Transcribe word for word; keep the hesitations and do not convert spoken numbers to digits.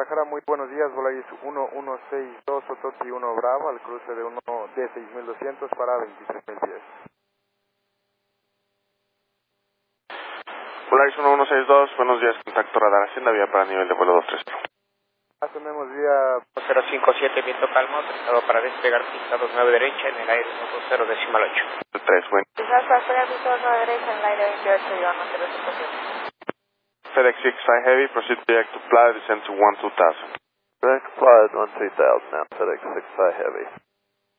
Guadalajara, muy buenos días. Volaris uno uno seis dos, Ototi uno Bravo, al cruce de uno de seis mil doscientos para veintitrés mil pies. Volaris uno uno seis dos, buenos días, contacto radar Hacienda, vía para nivel de vuelo dos tres cero. Asumimos vía cero cinco siete, viento calmo, trazado para despegar, pista dos nueve derecha, en el aire dos cero decimal ocho. tres, bueno. Quizás para despegar, pista dos nueve derecha, en el aire veintiocho, Iván cero cinco siete. FedEx six High Heavy, proceed direct to Playa, descend to one two thousand. Direct Playa one two thousand now, FedEx six High Heavy.